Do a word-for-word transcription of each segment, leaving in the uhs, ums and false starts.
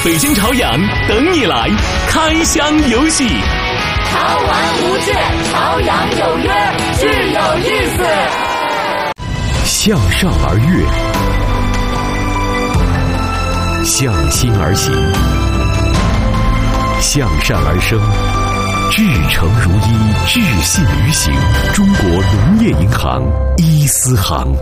北京朝阳等你来，开箱游戏。 潮玩无界，朝阳有约，具有意思。 向上而跃，向心而行，向善而生，至诚如一，至信于行。中国农业银行一丝行。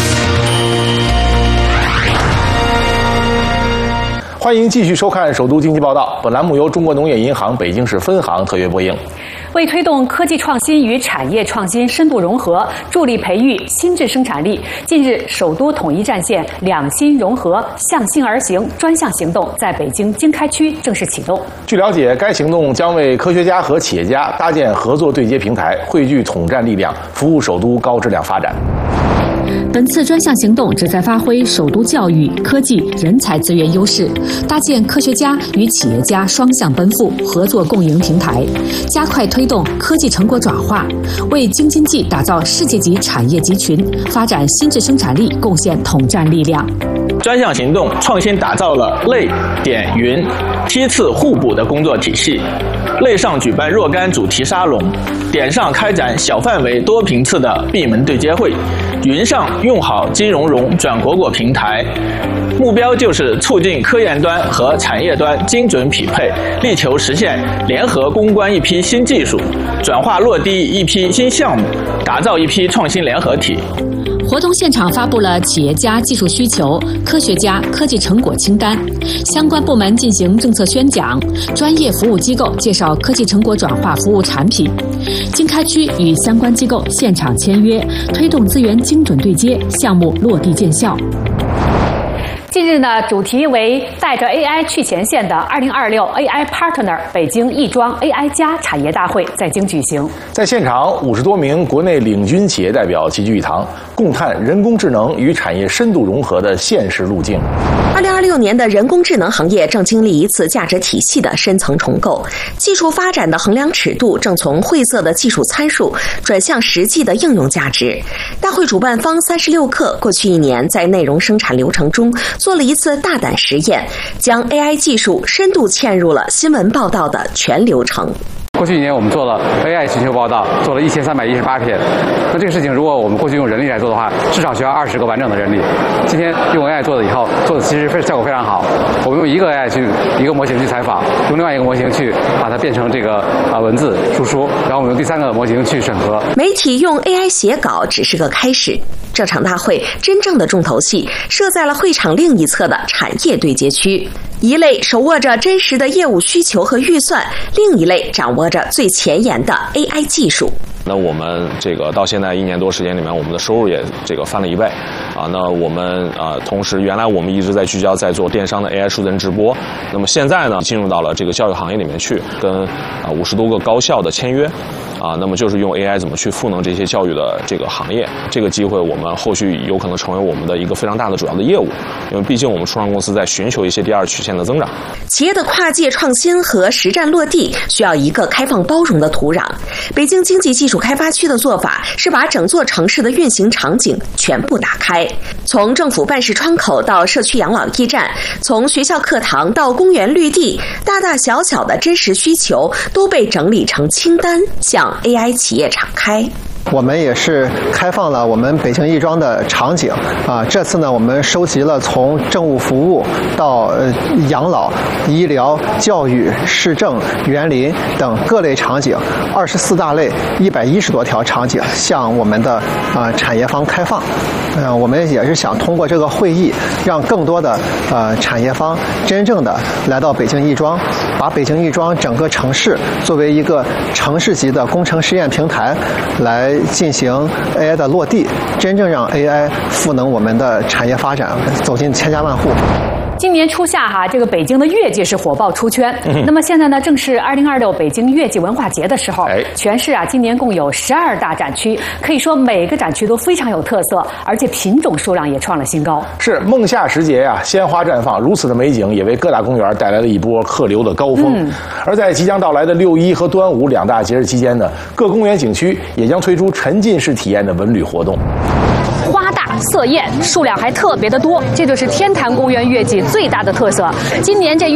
欢迎继续收看《首都经济报道》，本栏目由中国农业银行北京市分行特约播映。 为推动科技创新与产业创新深度融合，助力培育新质生产力，近日，首都统一战线两新融合、向心而行专项行动在北京经开区正式启动。 据了解，该行动将为科学家和企业家搭建合作对接平台，汇聚统战力量，服务首都高质量发展。 本次专项行动旨在发挥首都教育、科技、人才资源优势，搭建科学家与企业家双向奔赴、合作共赢平台，加快推动科技成果转化，为京津冀打造世界级产业集群，发展新质生产力贡献统战力量。 专项行动创新打造了类、点、云梯次互补的工作体系。类上举办若干主题沙龙，点上开展小范围多频次的闭门对接会，云上用好金融融转果果平台。目标就是促进科研端和产业端精准匹配，力求实现联合攻关一批新技术，转化落地一批新项目，打造一批创新联合体。 活动现场发布了企业家技术需求、科学家科技成果清单，相关部门进行政策宣讲，专业服务机构介绍科技成果转化服务产品。经开区与相关机构现场签约，推动资源精准对接，项目落地见效。近日呢，主题为带着 A I 去前线的二零二六 A I Partner 北京亦庄 A I 加产业大会在京举行。 在现场，五十多名国内领军企业代表齐聚一堂，共探人工智能与产业深度融合的现实路径。 二零二六年的人工智能行业正经历一次价值体系的深层重构，技术发展的衡量尺度正从晦涩的技术参数转向实际的应用价值。大会主办方三十六氪过去一年在内容生产流程中做了一次大胆实验，将 A I 技术深度嵌入了新闻报道的全流程。 过去一年，我们做了 A I 需求报道，做了一千三百一十八篇。那这个事情，如果我们过去用人力来做的话，至少需要二十个完整的人力。今天用 A I 做的以后，做的其实非效果非常好。我们用一个 A I 去一个模型去采访，用另外一个模型去把它变成这个啊文字输出，然后我们用第三个模型去审核。 媒体用 A I 写稿只是个开始。这场大会真正的重头戏设在了会场另一侧的产业对接区，一类手握着真实的业务需求和预算，另一类掌握着最前沿的 A I 技术。 那我们这个到现在一年多时间里面，我们的收入也这个翻了一倍，啊，那我们啊，同时原来我们一直在聚焦在做电商的 A I 数字人直播，那么现在呢，进入到了这个教育行业里面去，跟啊五十多个高校的签约。啊，那么就是用 A I 怎么去赋能这些教育的这个行业，这个机会我们后续有可能成为我们的一个非常大的主要的业务，因为毕竟我们初创公司在寻求一些第二曲线的增长。 企业的跨界创新和实战落地需要一个开放包容的土壤。北京经济技术开发区的做法是把整座城市的运行场景全部打开，从政府办事窗口到社区养老驿站，从学校课堂到公园绿地，大大小小的真实需求都被整理成清单，向A I 企业敞开。 我们也是开放了我们北京亦庄的场景啊，这次呢，我们收集了从政务服务到呃养老、医疗、教育、市政、园林等各类场景，二十四大类，一百一十多条场景向我们的啊产业方开放。嗯、呃，我们也是想通过这个会议，让更多的呃产业方真正的来到北京亦庄，把北京亦庄整个城市作为一个城市级的工程实验平台来进行 A I 的落地，真正让 A I 赋能我们的产业发展，走进千家万户。 今年初夏哈，这个北京的月季是火爆出圈。嗯、那么现在呢，正是二零二六北京月季文化节的时候。哎，全市啊，今年共有十二大展区，可以说每个展区都非常有特色，而且品种数量也创了新高。 是孟夏时节呀、啊，鲜花绽放，如此的美景也为各大公园带来了一波客流的高峰。嗯、而在即将到来的六一和端午两大节日期间呢，各公园景区也将推出沉浸式体验的文旅活动。 花大色艳，数量还特别的多，这就是天坛公园月季最大的特色。今年这